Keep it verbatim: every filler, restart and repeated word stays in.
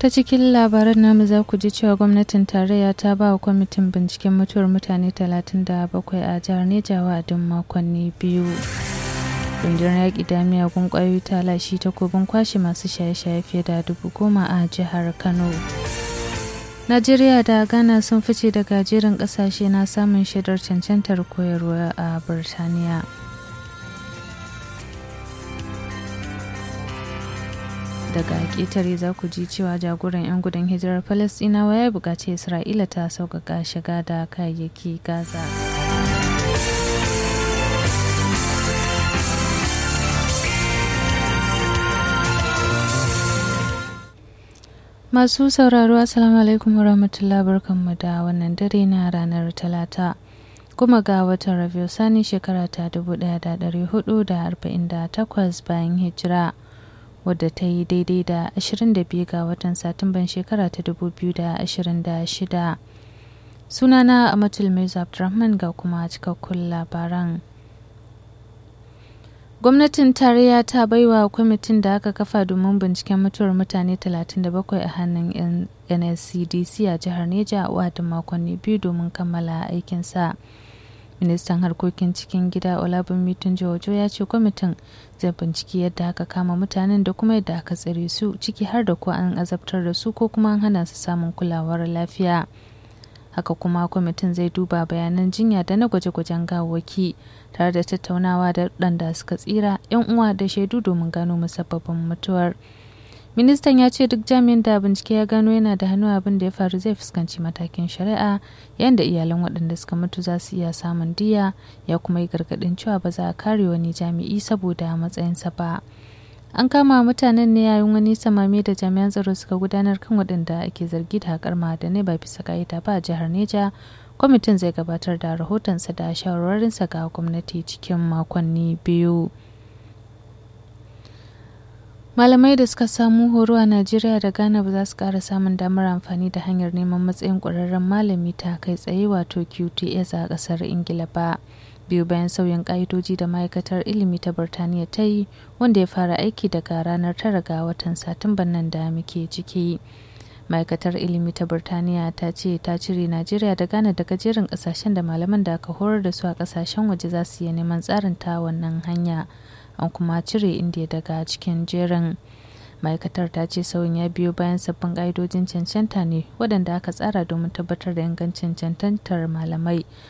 Ta cikin labaran namu za ku ji cewa gwamnatin tarayya ta ba wa kwamitin binciken mutuwar mutane talatin da bakwai a jihar Neja wa'adin makonni biyu. Rundunar yaƙi da miyagun ƙwayoyi ta lashe takobin kwashe masu shaye-shaye fiye da dubu goma a jihar Kano. Najeriya da Ghana sun fice daga jerin ƙasashe na samun shaidar cancantar koyarwa a Birtaniya. Daga ƙetare za ku ji cewa jagoran 'yan gudun hijirar Falasɗinawa ya buƙaci Isra'ila ta sauƙaƙa shiga da kayayyaki Gaza. Masu sauraro Assalamu alaikum warahmatullahi barkanmu da wannan dare na ranar Talata. Kuma ga watan Rabiu Sani shekara ta dubu ɗaya da ɗari hudu da arba'in da takwas bayan hijira, wadda ta yi daidai da ashirin da biyu ga watan Satumban shekara ta dubu biyu da ashirin da shida. Sunana Amatul Mirza Abdulrahman ga kuma cikakkun labaran. Gwamnatin tarayya ta baiwa kwamitin da aka kafa domin binciken mutuwar mutane talatin da bakwai a hannun N S C D C a jihar Neja wa'adin makonni biyu domin kammala aikinsa. Ministan harkokin cikin gida Olabunmi Tunji-Ojo ya ce kwamitin zai binciki yadda aka kama mutanen da kuma yadda aka tsare su, ciki har da ko an azabtar da su ko kuma an hana su samun kulawar lafiya. Haka kuma kwamitin zai duba bayanan jinya da na gwaje-gwajen gawawwaki tare da tattaunawa da waɗanda suka tsira, 'yan uwa da shaidu domin gano musabbabin mutuwar. Ministan ya ce duk jami'in da bincike ya gano yana da hannu abin da ya faru zai fuskanci matakin shari'a, yayin da iyalan waɗanda suka mutu za su iya samun diya, ya kuma yi gargaɗin cewa ba za a kare wani jami'i saboda matsayinsa ba. An kama mutanen ne yayin wani samame da jami'an tsaro suka gudanar kan waɗanda ake zargi da haƙar ma'adanai ba bisa ka'ida ba a jihar Neja. Kwamitin zai gabatar da rahotonsa da shawarwarinsa ga gwamnati cikin makonni biyu. Malamai da suka samu horo a Najeriya da Ghana ba za su ƙara samun damar amfani da hanyar neman matsayin ƙwararren malami ta kai tsaye wato Q T S a ƙasar Ingila ba. Biyu bayan sauyin ƙa'idoji da ma'aikatar ilimi ta Birtaniya ta yi, wanda ya fara aiki daga ranar tara ga watan Satumban nan da muke ciki. Ma'aikatar ilimi ta Birtaniya ta ce ta cire Najeriya da Ghana daga jerin ƙasashen da malaman da aka horar da su a ƙasashen waje za su iya neman tsarin ta wannan hanya. An kuma cire Indiya daga cikin jerin. Ma'aikatar ta ce sauyin ya biyo bayan sabbin ƙa'idojin cancanta ne waɗanda aka tsara domin tabbatar da ingancin cancantar malamai